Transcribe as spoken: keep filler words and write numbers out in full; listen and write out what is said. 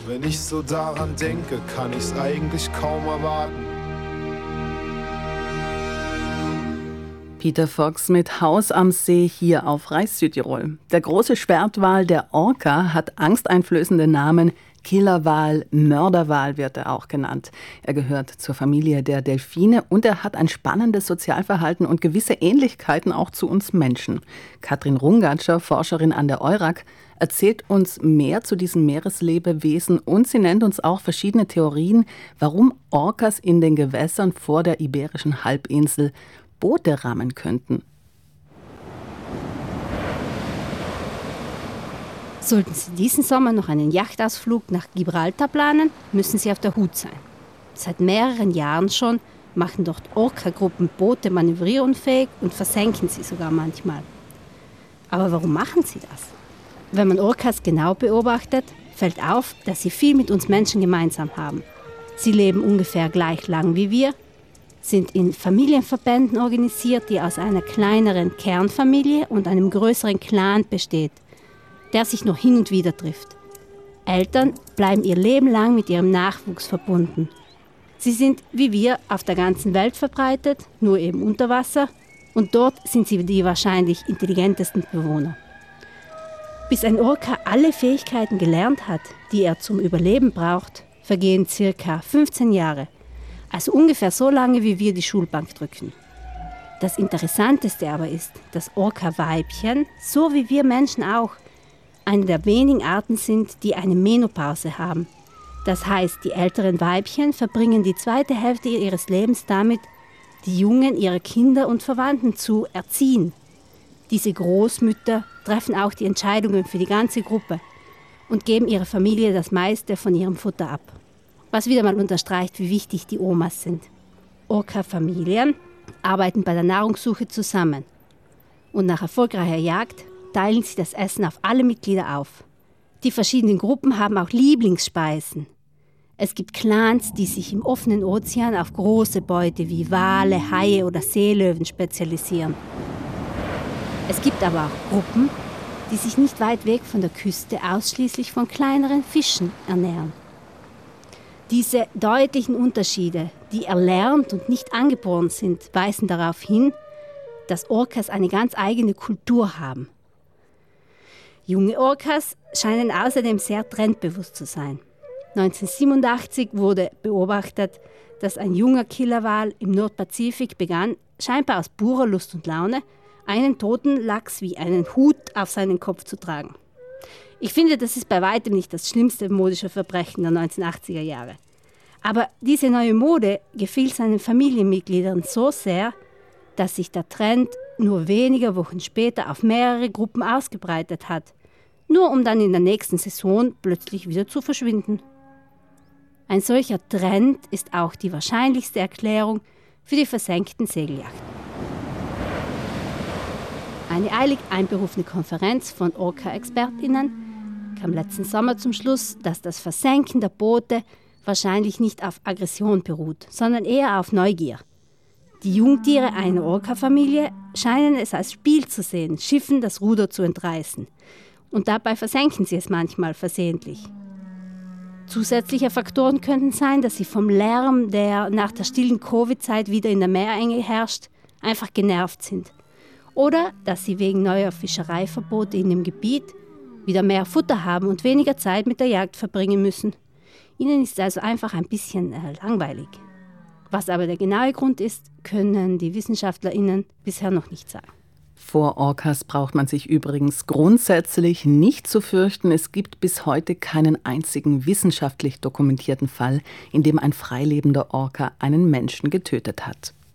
Wenn ich so daran denke, kann ich's eigentlich kaum erwarten. Peter Fox mit Haus am See hier auf Reis Südtirol. Der große Schwertwal, der Orca, hat angsteinflößende Namen. Killerwal, Mörderwal wird er auch genannt. Er gehört zur Familie der Delfine und er hat ein spannendes Sozialverhalten und gewisse Ähnlichkeiten auch zu uns Menschen. Katrin Rungatscher, Forscherin an der EURAG, erzählt uns mehr zu diesen Meereslebewesen und sie nennt uns auch verschiedene Theorien, warum Orcas in den Gewässern vor der Iberischen Halbinsel Boote rammen könnten. Sollten Sie diesen Sommer noch einen Yachtausflug nach Gibraltar planen, müssen Sie auf der Hut sein. Seit mehreren Jahren schon machen dort Orca-Gruppen Boote manövrierunfähig und versenken sie sogar manchmal. Aber warum machen sie das? Wenn man Orcas genau beobachtet, fällt auf, dass sie viel mit uns Menschen gemeinsam haben. Sie leben ungefähr gleich lang wie wir, sind in Familienverbänden organisiert, die aus einer kleineren Kernfamilie und einem größeren Clan besteht, der sich noch hin und wieder trifft. Eltern bleiben ihr Leben lang mit ihrem Nachwuchs verbunden. Sie sind wie wir auf der ganzen Welt verbreitet, nur eben unter Wasser, und dort sind sie die wahrscheinlich intelligentesten Bewohner. Bis ein Orca alle Fähigkeiten gelernt hat, die er zum Überleben braucht, vergehen circa fünfzehn Jahre. Also ungefähr so lange, wie wir die Schulbank drücken. Das Interessanteste aber ist, dass Orca-Weibchen, so wie wir Menschen auch, eine der wenigen Arten sind, die eine Menopause haben. Das heißt, die älteren Weibchen verbringen die zweite Hälfte ihres Lebens damit, die Jungen ihrer Kinder und Verwandten zu erziehen. Diese Großmütter treffen auch die Entscheidungen für die ganze Gruppe und geben ihrer Familie das meiste von ihrem Futter ab. Was wieder mal unterstreicht, wie wichtig die Omas sind. Orca-Familien arbeiten bei der Nahrungssuche zusammen. Und nach erfolgreicher Jagd teilen sie das Essen auf alle Mitglieder auf. Die verschiedenen Gruppen haben auch Lieblingsspeisen. Es gibt Clans, die sich im offenen Ozean auf große Beute wie Wale, Haie oder Seelöwen spezialisieren. Es gibt aber auch Gruppen, die sich nicht weit weg von der Küste ausschließlich von kleineren Fischen ernähren. Diese deutlichen Unterschiede, die erlernt und nicht angeboren sind, weisen darauf hin, dass Orcas eine ganz eigene Kultur haben. Junge Orcas scheinen außerdem sehr trendbewusst zu sein. neunzehnhundertsiebenundachtzig wurde beobachtet, dass ein junger Killerwal im Nordpazifik begann, scheinbar aus purer Lust und Laune, einen toten Lachs wie einen Hut auf seinen Kopf zu tragen. Ich finde, das ist bei weitem nicht das schlimmste modische Verbrechen der neunzehnhundertachtziger Jahre. Aber diese neue Mode gefiel seinen Familienmitgliedern so sehr, dass sich der Trend nur wenige Wochen später auf mehrere Gruppen ausgebreitet hat, nur um dann in der nächsten Saison plötzlich wieder zu verschwinden. Ein solcher Trend ist auch die wahrscheinlichste Erklärung für die versenkten Segelyachten. Eine eilig einberufene Konferenz von Orca-ExpertInnen kam letzten Sommer zum Schluss, dass das Versenken der Boote wahrscheinlich nicht auf Aggression beruht, sondern eher auf Neugier. Die Jungtiere einer Orca-Familie scheinen es als Spiel zu sehen, Schiffen das Ruder zu entreißen. Und dabei versenken sie es manchmal versehentlich. Zusätzliche Faktoren könnten sein, dass sie vom Lärm, der nach der stillen Covid-Zeit wieder in der Meerenge herrscht, einfach genervt sind. Oder dass sie wegen neuer Fischereiverbote in dem Gebiet wieder mehr Futter haben und weniger Zeit mit der Jagd verbringen müssen. Ihnen ist also einfach ein bisschen äh, langweilig. Was aber der genaue Grund ist, können die WissenschaftlerInnen bisher noch nicht sagen. Vor Orcas braucht man sich übrigens grundsätzlich nicht zu fürchten. Es gibt bis heute keinen einzigen wissenschaftlich dokumentierten Fall, in dem ein freilebender Orca einen Menschen getötet hat.